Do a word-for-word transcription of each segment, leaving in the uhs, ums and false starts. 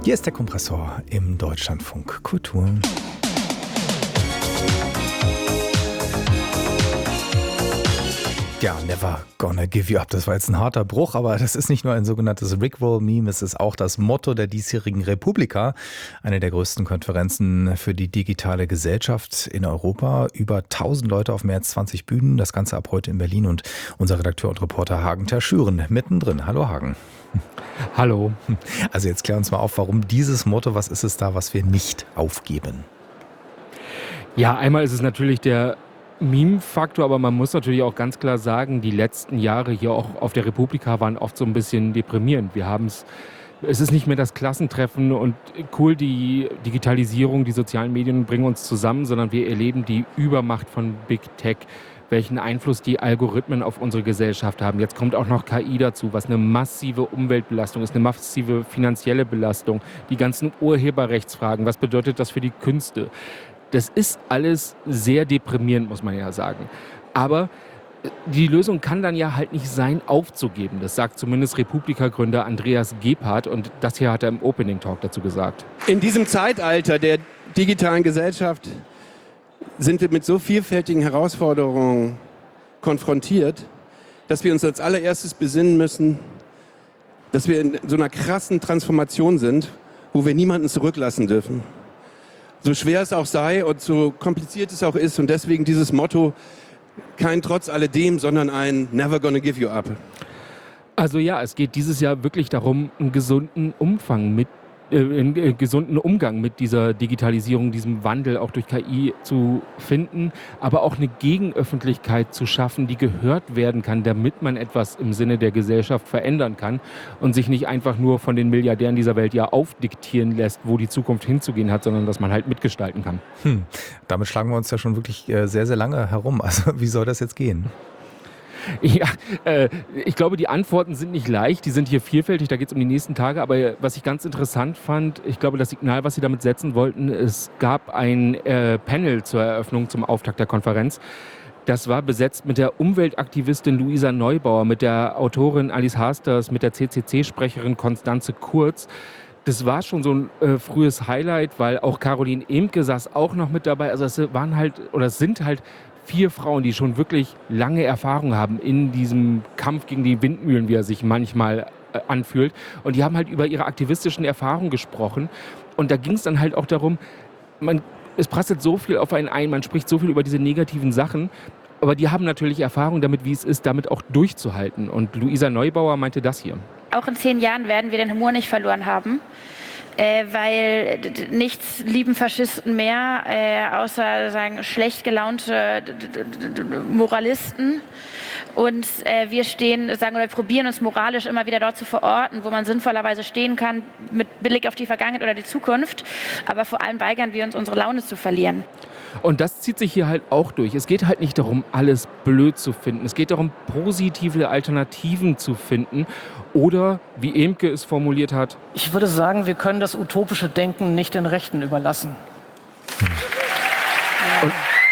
Hier ist der Kompressor im Deutschlandfunk Kultur. Ja, never gonna give you up. Das war jetzt ein harter Bruch, aber das ist nicht nur ein sogenanntes Rickroll-Meme, es ist auch das Motto der diesjährigen Republika, eine der größten Konferenzen für die digitale Gesellschaft in Europa. Über tausend Leute auf mehr als zwanzig Bühnen, das Ganze ab heute in Berlin und unser Redakteur und Reporter Hagen Terschüren mittendrin. Hallo Hagen. Hallo. Also jetzt klär uns mal auf, warum dieses Motto, was ist es da, was wir nicht aufgeben? Ja, einmal ist es natürlich der Meme-Faktor, aber man muss natürlich auch ganz klar sagen, die letzten Jahre hier auch auf der Republika waren oft so ein bisschen deprimierend. Wir haben es, es ist nicht mehr das Klassentreffen und cool, die Digitalisierung, die sozialen Medien bringen uns zusammen, sondern wir erleben die Übermacht von Big Tech, welchen Einfluss die Algorithmen auf unsere Gesellschaft haben. Jetzt kommt auch noch K I dazu, was eine massive Umweltbelastung ist, eine massive finanzielle Belastung, die ganzen Urheberrechtsfragen, was bedeutet das für die Künste? Das ist alles sehr deprimierend, muss man ja sagen. Aber die Lösung kann dann ja halt nicht sein, aufzugeben. Das sagt zumindest Republika-Gründer Andreas Gebhardt und das hier hat er im Opening Talk dazu gesagt. In diesem Zeitalter der digitalen Gesellschaft sind wir mit so vielfältigen Herausforderungen konfrontiert, dass wir uns als allererstes besinnen müssen, dass wir in so einer krassen Transformation sind, wo wir niemanden zurücklassen dürfen. So schwer es auch sei und so kompliziert es auch ist und deswegen dieses Motto, kein Trotz alledem, sondern ein Never gonna give you up. Also ja, es geht dieses Jahr wirklich darum, einen gesunden Umfang mit einen äh, gesunden Umgang mit dieser Digitalisierung, diesem Wandel auch durch K I zu finden, aber auch eine Gegenöffentlichkeit zu schaffen, die gehört werden kann, damit man etwas im Sinne der Gesellschaft verändern kann und sich nicht einfach nur von den Milliardären dieser Welt ja aufdiktieren lässt, wo die Zukunft hinzugehen hat, sondern dass man halt mitgestalten kann. Hm. Damit schlagen wir uns ja schon wirklich äh, sehr, sehr lange herum. Also wie soll das jetzt gehen? Ja, äh, ich glaube, die Antworten sind nicht leicht, die sind hier vielfältig, da geht es um die nächsten Tage, aber was ich ganz interessant fand, ich glaube, das Signal, was sie damit setzen wollten, es gab ein äh, Panel zur Eröffnung, zum Auftakt der Konferenz. Das war besetzt mit der Umweltaktivistin Luisa Neubauer, mit der Autorin Alice Hasters, mit der C C C-Sprecherin Constanze Kurz. Das war schon so ein äh, frühes Highlight, weil auch Caroline Emke saß auch noch mit dabei. Also es waren halt, oder es sind halt vier Frauen, die schon wirklich lange Erfahrung haben in diesem Kampf gegen die Windmühlen, wie er sich manchmal äh, anfühlt. Und die haben halt über ihre aktivistischen Erfahrungen gesprochen. Und da ging es dann halt auch darum, man, es prasselt so viel auf einen ein, man spricht so viel über diese negativen Sachen. Aber die haben natürlich Erfahrung damit, wie es ist, damit auch durchzuhalten. Und Luisa Neubauer meinte das hier. Auch in zehn Jahren werden wir den Humor nicht verloren haben. Äh, weil d- d- nichts lieben Faschisten mehr, äh, außer sagen, schlecht gelaunte d- d- d- Moralisten. Und äh, wir stehen, sagen oder probieren uns moralisch immer wieder dort zu verorten, wo man sinnvollerweise stehen kann, mit Blick auf die Vergangenheit oder die Zukunft. Aber vor allem weigern wir uns, unsere Laune zu verlieren. Und das zieht sich hier halt auch durch. Es geht halt nicht darum, alles blöd zu finden. Es geht darum, positive Alternativen zu finden. Oder, wie Emke es formuliert hat, ich würde sagen, wir können das utopische Denken nicht den Rechten überlassen. Und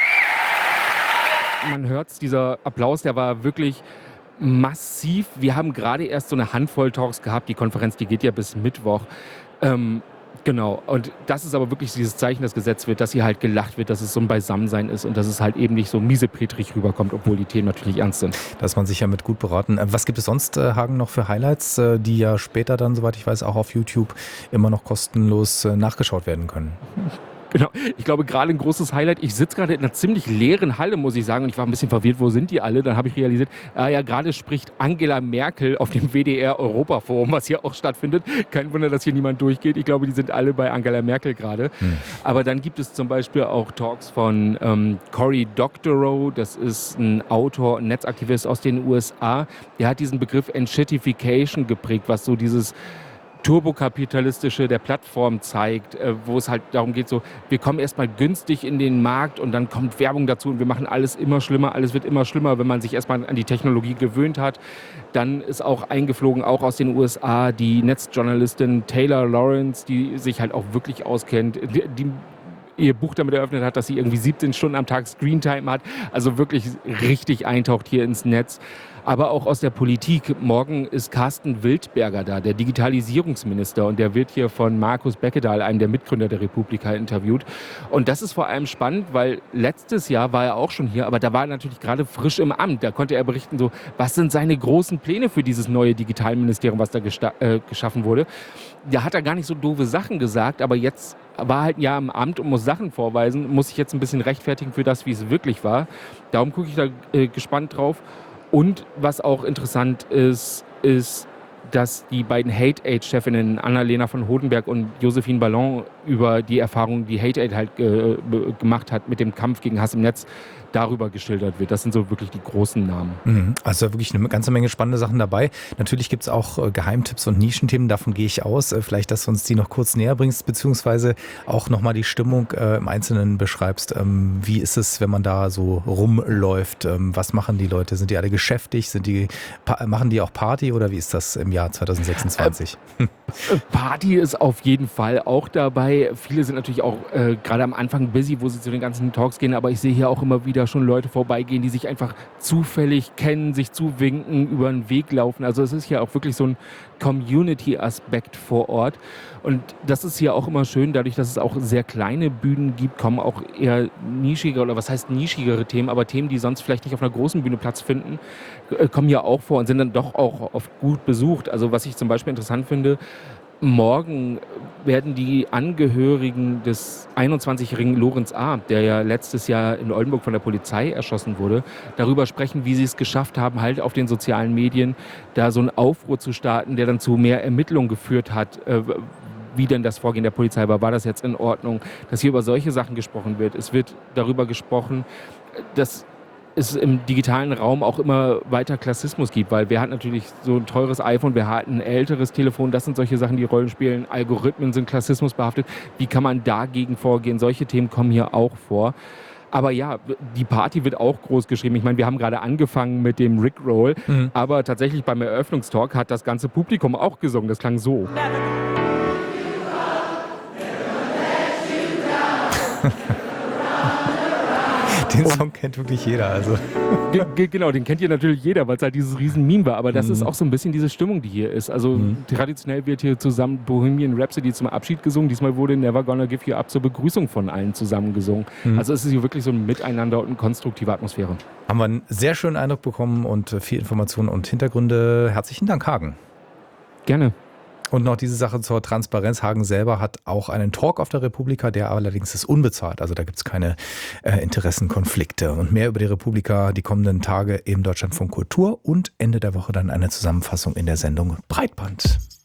man hört es, dieser Applaus, der war wirklich massiv. Wir haben gerade erst so eine Handvoll Talks gehabt. Die Konferenz, die geht ja bis Mittwoch. Ähm, Genau, und das ist aber wirklich dieses Zeichen, das gesetzt wird, dass hier halt gelacht wird, dass es so ein Beisammensein ist und dass es halt eben nicht so miesepetrig rüberkommt, obwohl die Themen natürlich ernst sind. Da ist man sich ja mit gut beraten. Was gibt es sonst, Hagen, noch für Highlights, die ja später dann, soweit ich weiß, auch auf YouTube immer noch kostenlos nachgeschaut werden können? Genau, ich glaube gerade ein großes Highlight, ich sitze gerade in einer ziemlich leeren Halle, muss ich sagen, und ich war ein bisschen verwirrt, wo sind die alle? Dann habe ich realisiert, äh, ja, gerade spricht Angela Merkel auf dem W D R-Europaforum, was hier auch stattfindet. Kein Wunder, dass hier niemand durchgeht. Ich glaube, die sind alle bei Angela Merkel gerade. Hm. Aber dann gibt es zum Beispiel auch Talks von ähm, Cory Doctorow, das ist ein Autor, ein Netzaktivist aus den U S A. Der hat diesen Begriff Enshittification geprägt, was so dieses Turbokapitalistische der Plattform zeigt, wo es halt darum geht, so, wir kommen erstmal günstig in den Markt und dann kommt Werbung dazu und wir machen alles immer schlimmer, alles wird immer schlimmer, wenn man sich erstmal an die Technologie gewöhnt hat. Dann ist auch eingeflogen, auch aus den U S A, die Netzjournalistin Taylor Lawrence, die sich halt auch wirklich auskennt, die, die ihr Buch damit eröffnet hat, dass sie irgendwie siebzehn Stunden am Tag Screentime hat, also wirklich richtig eintaucht hier ins Netz. aber auch aus der Politik. Morgen ist Carsten Wildberger da, der Digitalisierungsminister, und der wird hier von Markus Beckedahl, einem der Mitgründer der Republika, interviewt. Und das ist vor allem spannend, weil letztes Jahr war er auch schon hier, aber da war er natürlich gerade frisch im Amt. Da konnte er berichten, so, was sind seine großen Pläne für dieses neue Digitalministerium, was da gesta- äh, geschaffen wurde. Da hat er gar nicht so doofe Sachen gesagt, aber jetzt war halt ein Jahr im Amt und muss Sachen vorweisen, muss sich jetzt ein bisschen rechtfertigen für das, wie es wirklich war. Darum gucke ich da äh, gespannt drauf. Und was auch interessant ist, ist, dass die beiden Hate-Aid-Chefinnen Annalena von Hodenberg und Josephine Ballon über die Erfahrungen, die Hate-Aid halt äh, gemacht hat mit dem Kampf gegen Hass im Netz, darüber geschildert wird. Das sind so wirklich die großen Namen. Mhm. Also wirklich eine ganze Menge spannende Sachen dabei. Natürlich gibt es auch äh, Geheimtipps und Nischenthemen, davon gehe ich aus. Äh, vielleicht, dass du uns die noch kurz näher bringst, beziehungsweise auch nochmal die Stimmung äh, im Einzelnen beschreibst. Ähm, wie ist es, wenn man da so rumläuft? Ähm, was machen die Leute? Sind die alle geschäftig? Sind die, pa- machen die auch Party oder wie ist das im Jahr zwanzig sechsundzwanzig? Äh, Party ist auf jeden Fall auch dabei. Viele sind natürlich auch äh, gerade am Anfang busy, wo sie zu den ganzen Talks gehen, aber ich sehe hier auch immer wieder schon Leute vorbeigehen, die sich einfach zufällig kennen, sich zuwinken, über den Weg laufen. Also es ist ja auch wirklich so ein Community-Aspekt vor Ort. Und das ist hier auch immer schön, dadurch, dass es auch sehr kleine Bühnen gibt, kommen auch eher nischigere, oder was heißt nischigere Themen, aber Themen, die sonst vielleicht nicht auf einer großen Bühne Platz finden, kommen ja auch vor und sind dann doch auch oft gut besucht. Also was ich zum Beispiel interessant finde, morgen werden die Angehörigen des einundzwanzigjährigen Lorenz A., der ja letztes Jahr in Oldenburg von der Polizei erschossen wurde, darüber sprechen, wie sie es geschafft haben, halt auf den sozialen Medien da so einen Aufruhr zu starten, der dann zu mehr Ermittlungen geführt hat, wie denn das Vorgehen der Polizei war. War das jetzt in Ordnung? Dass hier über solche Sachen gesprochen wird. Es wird darüber gesprochen, dass es im digitalen Raum auch immer weiter Klassismus gibt, weil wer hat natürlich so ein teures iPhone, wer hat ein älteres Telefon, das sind solche Sachen, die Rollen spielen, Algorithmen sind Klassismus behaftet, wie kann man dagegen vorgehen, solche Themen kommen hier auch vor. Aber ja, die Party wird auch groß geschrieben. Ich meine, wir haben gerade angefangen mit dem Rickroll, mhm. aber tatsächlich beim Eröffnungstalk hat das ganze Publikum auch gesungen, das klang so. Den Song kennt wirklich jeder. Also. G- genau, den kennt ihr natürlich jeder, weil es halt dieses riesen Meme war. Aber das mhm. ist auch so ein bisschen diese Stimmung, die hier ist. Also mhm. traditionell wird hier zusammen Bohemian Rhapsody zum Abschied gesungen. Diesmal wurde Never Gonna Give You Up zur Begrüßung von allen zusammen gesungen. Mhm. Also es ist hier wirklich so ein Miteinander und eine konstruktive Atmosphäre. Haben wir einen sehr schönen Eindruck bekommen und viel Informationen und Hintergründe. Herzlichen Dank, Hagen. Gerne. Und noch diese Sache zur Transparenz. Hagen selber hat auch einen Talk auf der Republika, der allerdings ist unbezahlt. Also da gibt es keine äh, Interessenkonflikte. Und mehr über die Republika die kommenden Tage im Deutschlandfunk Kultur und Ende der Woche dann eine Zusammenfassung in der Sendung Breitband.